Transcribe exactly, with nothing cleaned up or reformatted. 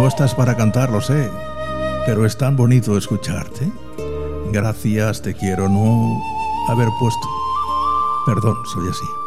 no estás para cantar, lo sé, pero es tan bonito escucharte. Gracias, te quiero no haber puesto. Perdón, soy así.